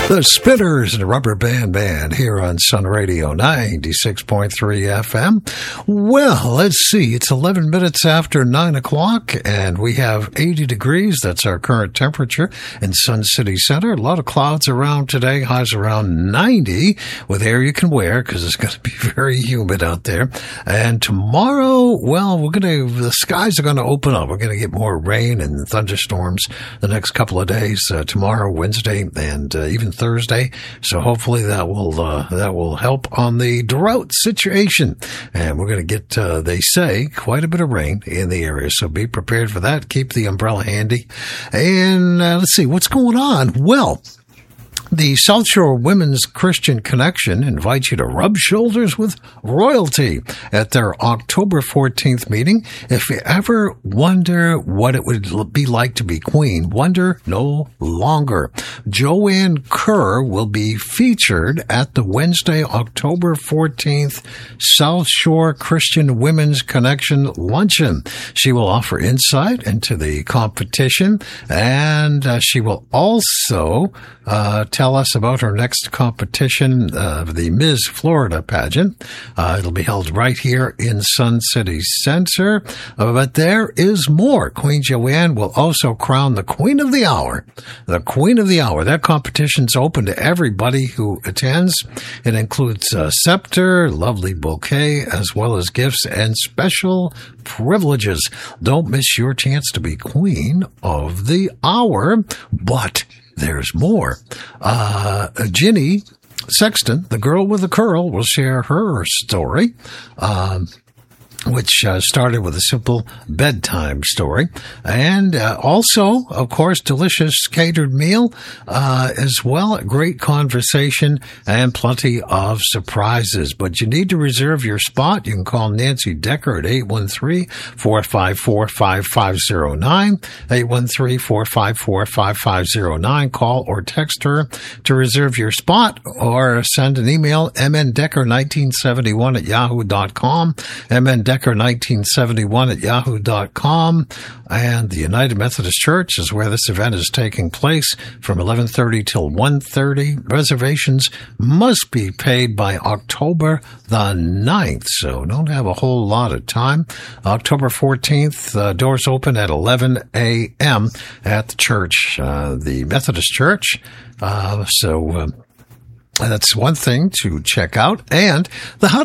The Spinners and the Rubber Band here on Sun Radio 96.3 FM. Well, let's see. It's 11 minutes after 9 o'clock, and we have 80 degrees. That's our current temperature in Sun City Center. A lot of clouds around today. Highs around 90 with air you can wear because it's going to be very humid out there. And tomorrow, well, the skies are going to open up. We're going to get more rain and thunderstorms the next couple of days. Tomorrow, Wednesday, and even Thursday, so hopefully that will help on the drought situation. And we're going to get, they say, quite a bit of rain in the area, so be prepared for that. Keep the umbrella handy. And let's see, what's going on? Well, the South Shore Women's Christian Connection invites you to rub shoulders with royalty at their October 14th meeting. If you ever wonder what it would be like to be queen, wonder no longer. Joanne Kerr will be featured at the Wednesday, October 14th South Shore Christian Women's Connection Luncheon. She will offer insight into the competition, and she will also tell us about her next competition, the Ms. Florida pageant. It'll be held right here in Sun City Center. But there is more. Queen Joanne will also crown the Queen of the Hour. The Queen of the Hour. That competition's open to everybody who attends. It includes a scepter, lovely bouquet, as well as gifts and special privileges. Don't miss your chance to be Queen of the Hour. But there's more. Ginny Sexton, the girl with the curl, will share her story, which started with a simple bedtime story. And also, of course, delicious catered meal as well. Great conversation and plenty of surprises. But you need to reserve your spot. You can call Nancy Decker at 813-454-5509, 813-454-5509. Call or text her to reserve your spot, or send an email, mndecker1971 at yahoo.com, mndecker1971 at yahoo.com. And the United Methodist Church is where this event is taking place from 11:30 till 1:30. Reservations must be paid by October the 9th, so don't have a whole lot of time. October 14th, doors open at 11 a.m. at the church, the Methodist Church. So that's one thing to check out. And the